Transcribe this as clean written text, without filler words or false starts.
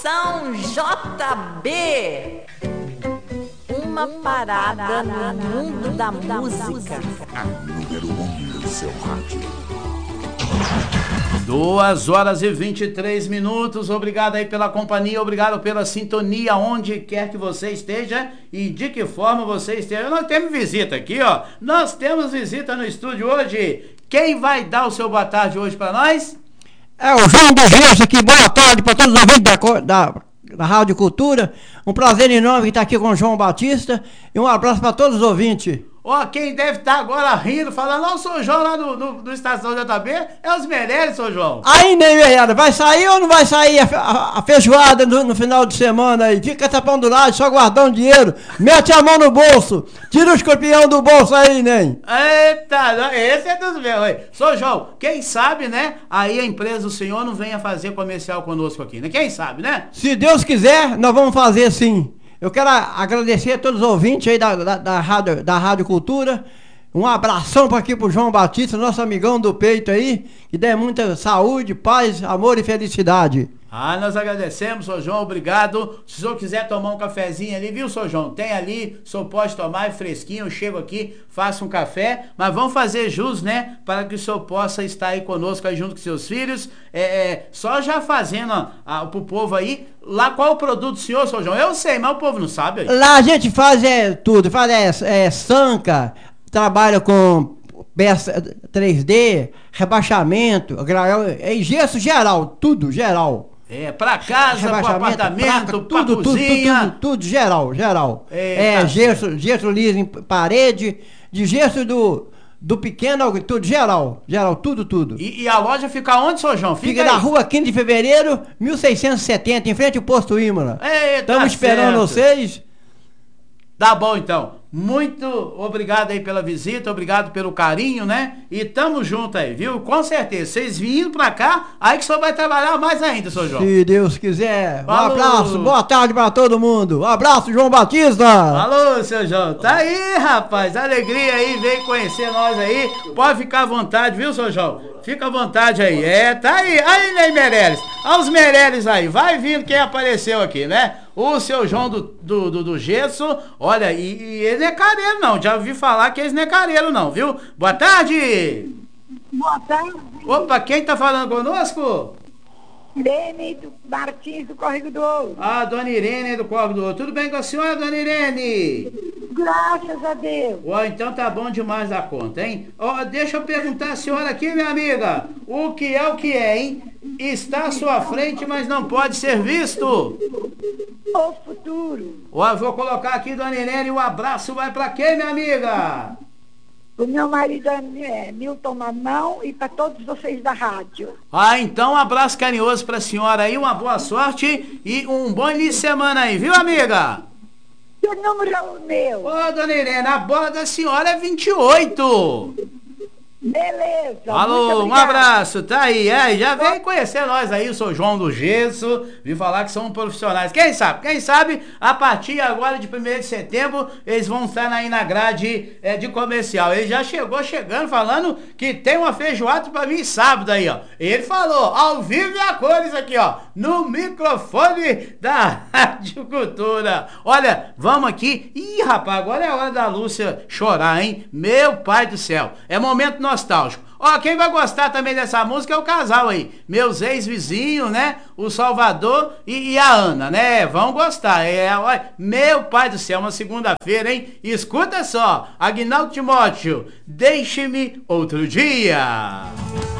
Estação JB. Uma parada no mundo da música. A número 1 do seu rádio. 2h23. Obrigado aí pela companhia, obrigado pela sintonia, onde quer que você esteja e de que forma você esteja. Nós temos visita aqui, ó. Nós temos visita no estúdio hoje. Quem vai dar o seu boa tarde hoje para nós? É o João do Gesso aqui. Boa tarde para todos os ouvintes da Rádio Cultura. Um prazer enorme estar aqui com o João Batista. E um abraço para todos os ouvintes. Ó, quem deve estar agora rindo, falando, não, sou o João lá do Estação JB, é os Meirelles, sou João. Aí, Meirelles, vai sair ou não vai sair a feijoada no final de semana aí? Fica tapando lado, só guardando dinheiro, mete a mão no bolso, tira o escorpião do bolso aí, Ney. Eita, esse é dos meus aí. Sou João, quem sabe, né, aí a empresa do senhor não venha fazer comercial conosco aqui, né? Quem sabe, né? Se Deus quiser, nós vamos fazer sim. Eu quero agradecer a todos os ouvintes aí da Rádio Cultura. Um abração para aqui pro João Batista, nosso amigão do peito aí, que dê muita saúde, paz, amor e felicidade. Ah, nós agradecemos, Sr. João, obrigado. Se o senhor quiser tomar um cafezinho ali, viu, Sr. João? Tem ali, o senhor pode tomar, é fresquinho, eu chego aqui, faço um café, mas vamos fazer jus, né, para que o senhor possa estar aí conosco, aí junto com seus filhos, só já fazendo pro povo aí, lá qual o produto do senhor, Sr. João? Eu sei, mas o povo não sabe aí. Lá a gente faz tudo, faz sanca, trabalha com peça 3D, rebaixamento, gesso geral, tudo geral. Pra casa, pro apartamento, pra cozinha. Tudo, geral. Eita, gesso liso em parede, de gesso do pequeno, tudo, geral, tudo. E a loja fica onde, Sr. João? Fica na rua 15 de fevereiro, 1670, em frente ao posto Imola. Estamos esperando vocês. Tá bom, então. Muito obrigado aí pela visita, obrigado pelo carinho, né? E tamo junto aí, viu? Com certeza. Vocês vindo pra cá, aí que o senhor vai trabalhar mais ainda, Sr. João. Se Deus quiser. Falou. Um abraço, boa tarde pra todo mundo. Um abraço, João Batista. Alô, seu João. Tá aí, rapaz. Alegria aí, veio conhecer nós aí. Pode ficar à vontade, viu, Sr. João? Fica à vontade aí. Tá aí. Aí, né, Meirelles? Olha os Meirelles aí. Vai vindo quem apareceu aqui, né? O seu João do Gesso, olha, e ele não é careiro não, já ouvi falar que eles não é careiro não, viu? Boa tarde! Boa tarde! Opa, quem tá falando conosco? Irene Martins do Córrego do Ouro. Ah, dona Irene do Córrego do Ouro. Tudo bem com a senhora, dona Irene? Graças a Deus. Ó, então tá bom demais da conta, hein? Ó, deixa eu perguntar a senhora aqui, minha amiga, o que é, hein? Está à sua frente, mas não pode ser visto. O futuro. Ó, vou colocar aqui, dona Irene, o abraço vai pra quem, minha amiga? O meu marido é Milton Mamão e para todos vocês da rádio. Ah, então um abraço carinhoso pra senhora aí, uma boa sorte e um bom início de semana aí, viu, amiga? E o número é o meu. Ô, dona Irene, a bola da senhora é 28. Beleza. Alô, um abraço, tá aí, já vem conhecer nós aí, eu sou João do Gesso, vim falar que são profissionais, quem sabe, a partir agora de 1º de setembro, eles vão estar aí na grade de comercial, ele já chegando falando que tem uma feijoada pra mim sábado aí, ó, ele falou, ao vivo e a cores aqui, ó, no microfone da Rádio Cultura, olha, vamos aqui, rapaz, agora é a hora da Lúcia chorar, hein, meu pai do céu, é momento nostálgico. Ó, quem vai gostar também dessa música é o casal aí, meus ex-vizinhos, né, o Salvador e a Ana, né, vão gostar, meu pai do céu, uma segunda-feira, hein, escuta só, Aguinaldo Timóteo, deixe-me outro dia.